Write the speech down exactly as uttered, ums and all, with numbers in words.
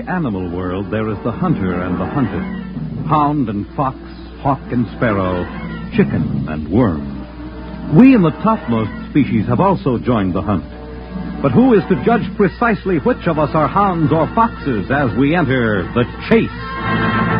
animal world, there is the hunter and the hunted. Hound and fox, hawk and sparrow, chicken and worm. We in the topmost species have also joined the hunt. But who is to judge precisely which of us are hounds or foxes as we enter the chase?